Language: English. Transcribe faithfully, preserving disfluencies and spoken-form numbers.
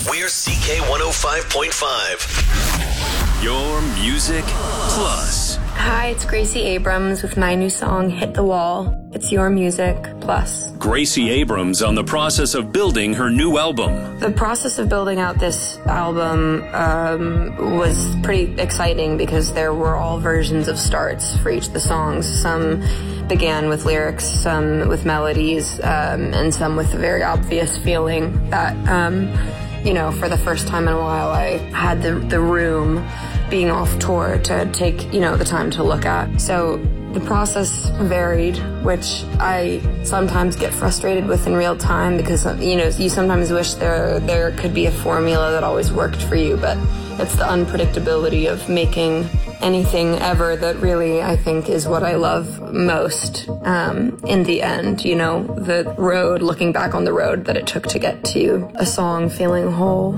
We're C K one oh five point five. Your Music Plus. Hi, it's Gracie Abrams with my new song, Hit the Wall. It's Your Music Plus. Gracie Abrams on the process of building her new album. The process of building out this album um, was pretty exciting because there were all versions of starts for each of the songs. Some began with lyrics, some with melodies, um, and some with a very obvious feeling that, um, you know, for the first time in a while, I had the, the room being off tour to take, you know, the time to look at. So the process varied, which I sometimes get frustrated with in real time because, you know, you sometimes wish there there could be a formula that always worked for you, but it's the unpredictability of making anything ever that really, I think, is what I love most um, in the end. You know, the road, looking back on the road that it took to get to a song feeling whole.